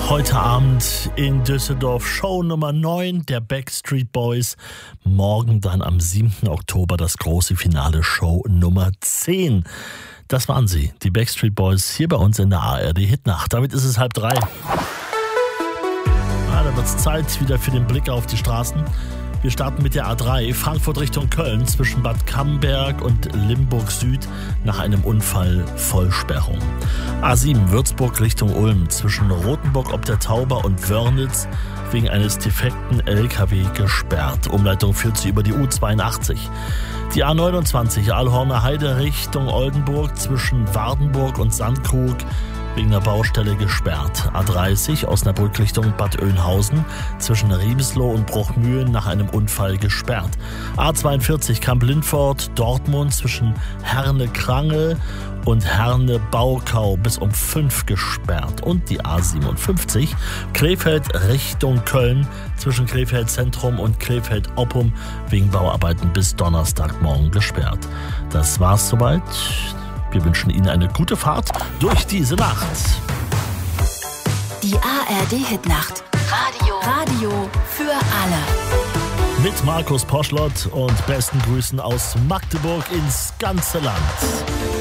Heute Abend in Düsseldorf Show Nummer 9 der Backstreet Boys. Morgen dann am 7. Oktober das große Finale, Show Nummer 10. Das waren sie, die Backstreet Boys, hier bei uns in der ARD Hitnacht. Damit ist es 2:30. Da wird es Zeit wieder für den Blick auf die Straßen. Wir starten mit der A3, Frankfurt Richtung Köln, zwischen Bad Camberg und Limburg Süd nach einem Unfall Vollsperrung. A7, Würzburg Richtung Ulm, zwischen Rothenburg ob der Tauber und Wörnitz wegen eines defekten LKW gesperrt. Umleitung führt sie über die U82. Die A29, Aalhorner Heide Richtung Oldenburg, zwischen Wardenburg und Sandkrug wegen der Baustelle gesperrt. A30 Osnabrück Richtung Bad Oeynhausen, zwischen Riebesloh und Bruchmühlen nach einem Unfall gesperrt. A42 Kamp-Lintfort Dortmund, zwischen Herne-Krangel und Herne-Baukau bis um 5 gesperrt. Und die A57 Krefeld Richtung Köln, zwischen Krefeld Zentrum und Krefeld Oppum wegen Bauarbeiten bis Donnerstagmorgen gesperrt. Das war's soweit. Wir wünschen Ihnen eine gute Fahrt durch diese Nacht. Die ARD Hitnacht. Radio für alle. Mit Markus Poschlott und besten Grüßen aus Magdeburg ins ganze Land.